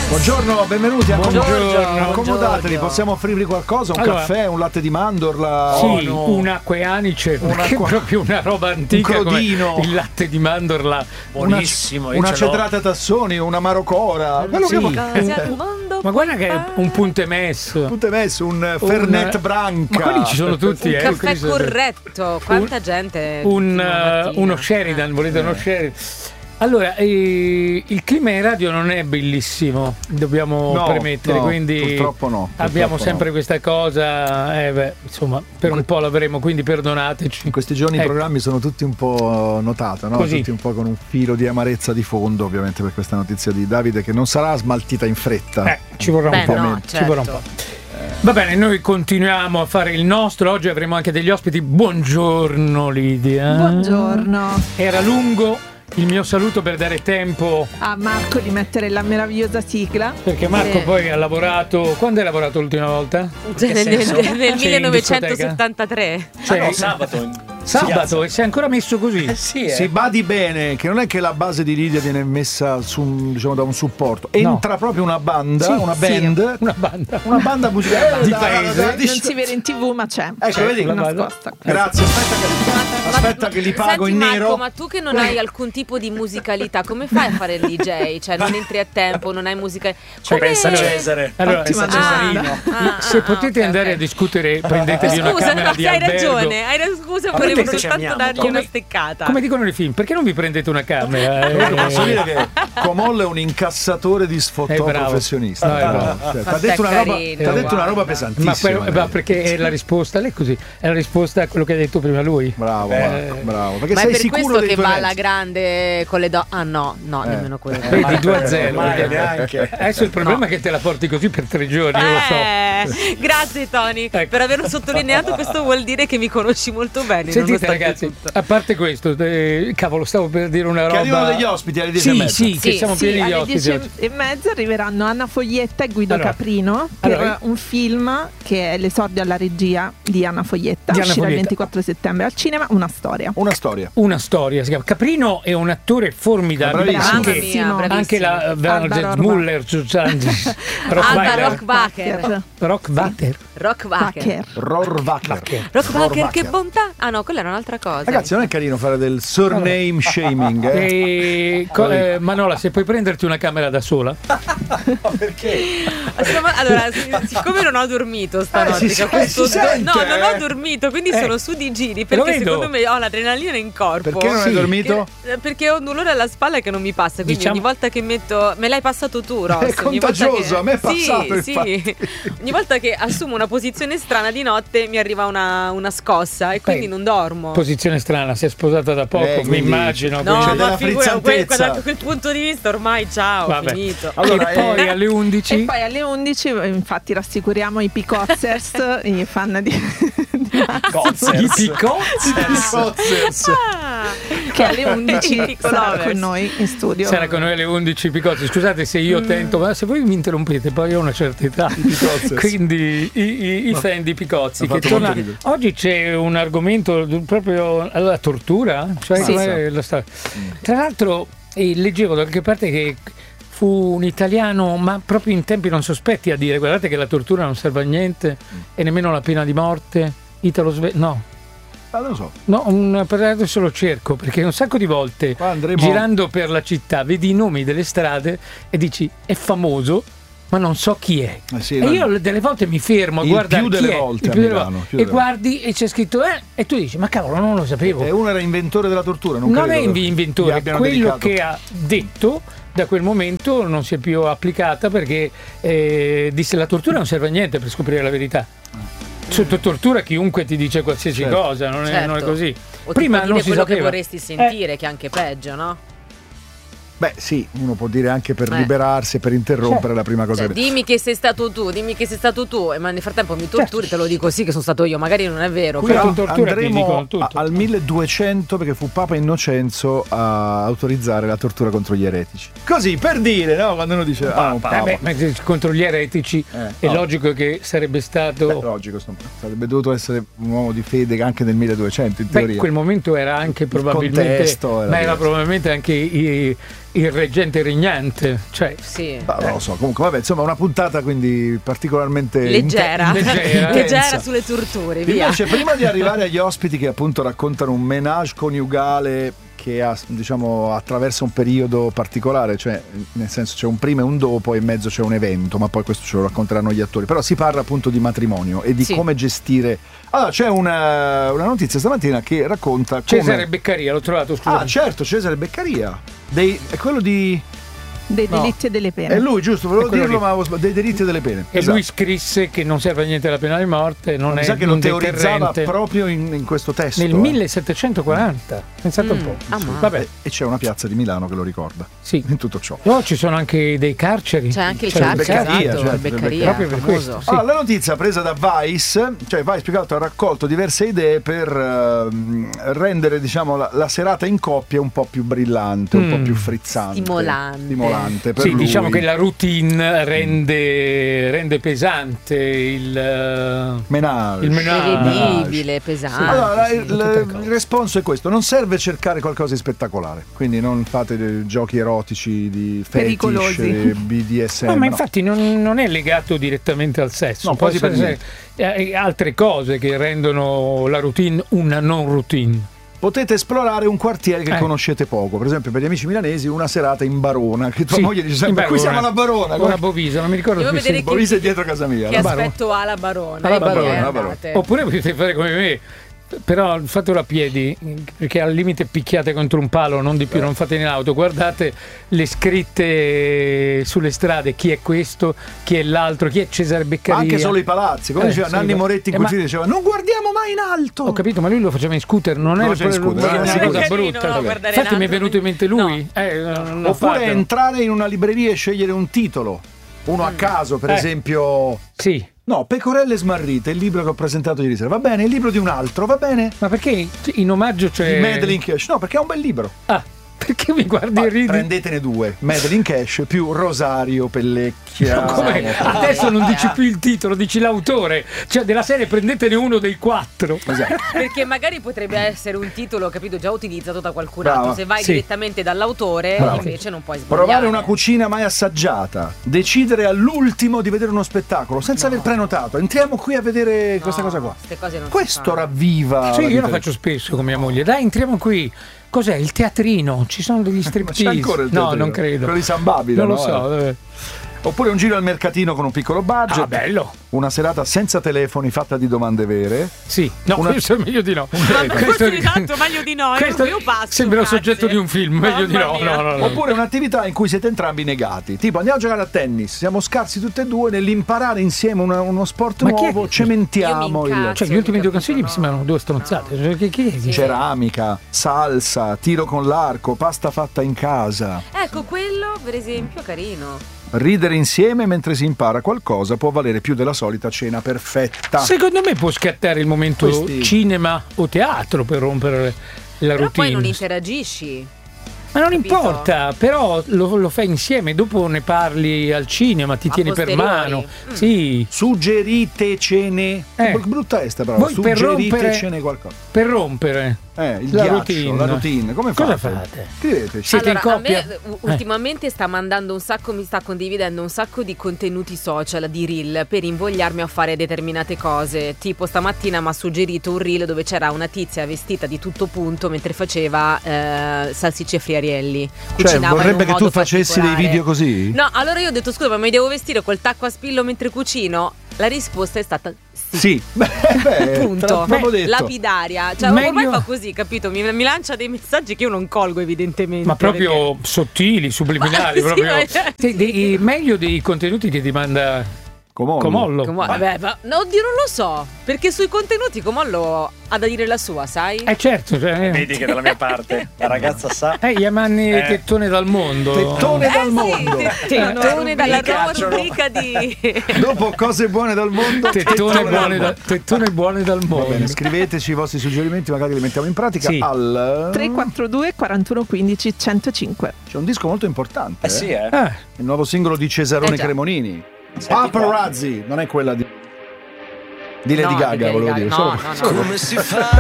Buongiorno, benvenuti. Buongiorno. Accomodatevi, possiamo offrirvi qualcosa? Un caffè, un latte di mandorla? Sì, un'acqua e anice, che è proprio una roba antica, un crodino, come il latte di mandorla, buonissimo. Una cedrata Tassoni, una marocora. Quello che ma guarda che è un punto emesso, un Fernet Branca. Ma quelli ci sono tutti, un caffè corretto. Quanta gente? Uno Sheridan, volete uno Sheridan? Allora, il clima in radio non è bellissimo, dobbiamo premettere, quindi purtroppo no. Abbiamo sempre questa cosa, insomma, per un po' l'avremo, quindi perdonateci. In questi giorni i programmi sono tutti un po' notato, no? Tutti un po' con un filo di amarezza di fondo, ovviamente, per questa notizia di Davide che non sarà smaltita in fretta. Ci vorrà un po'. No, certo. Ci vorrà un po'. Va bene, noi continuiamo a fare il nostro. Oggi avremo anche degli ospiti. Buongiorno Lidia. Buongiorno. Era lungo il mio saluto per dare tempo a Marco di mettere la meravigliosa sigla, perché Marco poi ha lavorato. Quando hai lavorato l'ultima volta? Nel 1973. Sabato e si è ancora messo così. Si badi bene che non è che la base di Lidia viene messa su, diciamo, da un supporto. Entra proprio una banda, una banda musicale di paese. Non si vede in TV, ma c'è. Ecco, vedi, nascosta. Grazie, aspetta che li pago. Senti, in nero. Marco, ma tu che non hai alcun tipo di musicalità, come fai a fare il DJ? Cioè non entri a tempo, non hai musica. Pensa Cesare. Allora, Cesarino. se potete andare a discutere, prendetevi una camera di albergo. Hai ragione, scusa, volevo soltanto dargli una steccata. Come dicono nei film, perché non vi prendete una camera? Posso dire che Comollo è un incassatore di sfottò professionista. Ti ha detto una roba pesantissima. Ma perché è la risposta, lei così, è la risposta a quello che ha detto prima lui. Bravo, bravo. Perché ma sei è per sicuro questo che va tuoi alla mezzi? grande con le donne. Ah no, nemmeno quello. Vedi, 2-0. Neanche. Adesso il problema è che te la porti così per 3 giorni, io lo so. Grazie Tony, per averlo sottolineato. Questo vuol dire che mi conosci molto bene. Sentite ragazzi, a parte questo, cavolo, stavo per dire una roba. Che arrivano degli ospiti alle 10:30. Sì, che siamo pieni di ospiti. Alle 10:30 arriveranno Anna Foglietta e Guido Caprino per un film che è l'esordio alla regia di Anna Foglietta. Uscirà il 24 settembre al cinema. Una storia, si chiama. Caprino è un attore formidabile, bravissimo. Anche la Verge Muller, Rockbacker, che bontà. Ah no, quella era un'altra cosa. Ragazzi, non è carino fare del surname shaming, Manola, se puoi prenderti una camera da sola. Perché? Allora, siccome non ho dormito stanotte, non ho dormito, quindi sono su di giri, perché secondo me ho l'adrenalina in corpo. Perché non hai dormito? Perché ho un dolore alla spalla che non mi passa, quindi ogni volta che metto, me l'hai passato tu, Ross. È contagioso, a me è passato. Sì. Ogni volta che assumo una posizione strana di notte mi arriva una scossa e quindi non dormo. Posizione strana, si è sposata da poco, mi immagino. No, ma figura, da quel punto di vista ormai finito. Allora, e poi alle 11? E poi alle 11, infatti rassicuriamo i Picozzers, i fan di Picozzers. Che alle 11 sarà con noi in studio. Sarà con noi alle 11 Picozzi. Scusate se io tento, ma se voi mi interrompete, poi ho una certa età. quindi i fan di Picozzi che torna. Oggi c'è un argomento proprio alla tortura, cioè tra l'altro leggevo da qualche parte che fu un italiano, ma proprio in tempi non sospetti, a dire guardate che la tortura non serve a niente e nemmeno la pena di morte. Non lo so. No, adesso lo cerco, perché un sacco di volte girando per la città vedi i nomi delle strade e dici è famoso, ma non so chi è. E io delle volte mi fermo a guardare più delle volte e guardi e c'è scritto e tu dici ma cavolo, non lo sapevo. E uno era inventore della tortura, non è inventore, quello che ha detto da quel momento non si è più applicata, perché disse la tortura non serve a niente per scoprire la verità. Sotto tortura chiunque ti dice qualsiasi cosa, non è così. O prima non si quello sapeva. Che vorresti sentire, che è anche peggio, no? Beh sì, uno può dire anche per liberarsi, per interrompere la prima cosa. Dimmi che sei stato tu, ma nel frattempo mi torturi, te lo dico sì che sono stato io, magari non è vero. Però andremo al 1200 perché fu Papa Innocenzo a autorizzare la tortura contro gli eretici. Così, per dire, no? Quando uno dice ma contro gli eretici è logico che sarebbe stato... logico, sarebbe dovuto essere un uomo di fede anche nel 1200 in teoria. Quel momento era anche probabilmente... era probabilmente anche il reggente regnante, cioè sì. Non lo so, comunque vabbè, insomma, una puntata quindi particolarmente leggera sulle torture, via. Invece, prima di arrivare agli ospiti che appunto raccontano un ménage coniugale che diciamo attraversa un periodo particolare, cioè nel senso c'è un prima e un dopo e in mezzo c'è un evento, ma poi questo ce lo racconteranno gli attori, però si parla appunto di matrimonio e di come gestire. Allora c'è una notizia stamattina che racconta Cesare Beccaria, l'ho trovato, scusa. Certo, Cesare Beccaria è quello di dei delitti e delle pene. È lui, giusto, volevo dirlo, ma dei delitti e delle pene. E lui scrisse che non serve a niente la pena di morte, non è che lo teorizzava proprio in questo testo. Nel 1740, pensate un po'. Vabbè. E c'è una piazza di Milano che lo ricorda. Sì. In tutto ciò. No, ci sono anche dei carceri. C'è anche il carcere, il Beccaria, proprio per questo. Allora, la notizia presa da Vice, cioè Vice più che altro ha raccolto diverse idee per rendere, diciamo, la serata in coppia un po' più brillante, un po' più frizzante, stimolante per sì, lui. Diciamo che la routine rende pesante il menage. Prevedibile, pesante. Sì. Allora, il responso è questo: non serve cercare qualcosa di spettacolare, quindi non fate giochi erotici di fetish, BDSM. No, ma infatti non è legato direttamente al sesso, no, quasi per altre cose che rendono la routine una non routine. Potete esplorare un quartiere che conoscete poco, per esempio per gli amici milanesi una serata in Barona, che tua moglie dice sempre qui siamo alla Barona, una Bovisa, non mi ricordo più. Devo vedere Bovisa è dietro casa mia. Che aspetto ha la Barona. Oppure potete fare come me, però fatelo a piedi, perché al limite picchiate contro un palo, non di più, non fate in auto, guardate le scritte sulle strade, chi è questo, chi è l'altro, chi è Cesare Beccaria. Anche solo i palazzi, come diceva Nanni Moretti in quel film, diceva non guardiamo mai in alto. Ho capito, ma lui lo faceva in scooter, non era una cosa brutta. Infatti mi è venuto in mente lui. Oppure entrare in una libreria e scegliere un titolo, uno a caso, per esempio. Sì. No, Pecorelle smarrite, il libro che ho presentato ieri sera. Va bene, il libro di un altro, va bene? Ma perché in omaggio c'è di Madeline Cash? No, perché è un bel libro. Perché mi guardi e ridi? Prendetene due, Madeline Cash più Rosario Pellecchia. Adesso non dici più il titolo, dici l'autore. Cioè della serie prendetene uno dei 4. Esatto. Perché magari potrebbe essere un titolo, capito, già utilizzato da qualcun altro. Se vai direttamente dall'autore, invece non puoi sbagliare. Provare una cucina mai assaggiata, decidere all'ultimo di vedere uno spettacolo senza aver prenotato. Entriamo qui a vedere questa cosa qua. Cose non questo ravviva. Sì, io lo faccio spesso con mia moglie. Dai, entriamo qui. Cos'è? Il teatrino? Ci sono degli striptease? C'è ancora il teatrino? No, non credo. Quello di San Babila, non lo so. Oppure un giro al mercatino con un piccolo budget. Bello. Una serata senza telefoni fatta di domande vere. Sì, questo è meglio di no. Meglio di no. Questo io passo. Sembra il soggetto di un film, meglio di no. Oppure un'attività in cui siete entrambi negati. Tipo andiamo a giocare a tennis, siamo scarsi tutti e due nell'imparare insieme uno sport nuovo, cementiamo Cioè gli ultimi due consigli mi sembrano due stronzate. Ceramica, salsa, tiro con l'arco, pasta fatta in casa. Ecco, quello per esempio carino. Ridere insieme mentre si impara qualcosa può valere più della solita cena perfetta. Secondo me può scattare il momento cinema o teatro per rompere la routine. Poi non interagisci. Ma non importa, però lo fai insieme, dopo ne parli al cinema, ti tieni per mano. Sì. Suggerite cene. Brutta esta però. Suggerite cene qualcosa. Per rompere. Il ghiaccio, la routine. Come fate? Cosa fate? Scriveteci. Siete in coppia? A me ultimamente mi sta condividendo un sacco di contenuti social, di reel, per invogliarmi a fare determinate cose. Tipo stamattina mi ha suggerito un reel dove c'era una tizia vestita di tutto punto mentre faceva salsicce e friarielli. Cioè vorrebbe che tu facessi dei video così? No, allora io ho detto scusa, ma mi devo vestire col tacco a spillo mentre cucino? La risposta è stata sì. Punto. Lapidaria. Cioè ormai fa così, capito? Mi lancia dei messaggi che io non colgo evidentemente. Ma proprio sottili, subliminali. Meglio dei contenuti che ti manda Comollo. Vabbè, ma oddio, non lo so, perché sui contenuti Comollo ha da dire la sua, sai? Certo, vedi che dalla mia parte la ragazza sa. Chiamanni tettone dal mondo. Tettone dal mondo. Tettone dalla nuova rubrica di dopo cose buone dal mondo. Tettone buone dal mondo. Va bene, scriveteci i vostri suggerimenti, magari li mettiamo in pratica al 342 41 15 105. C'è un disco molto importante. Il nuovo singolo di Cesarone Cremonini. Paparazzi, non è quella di Lady Gaga, volevo dire. No. Come si fa?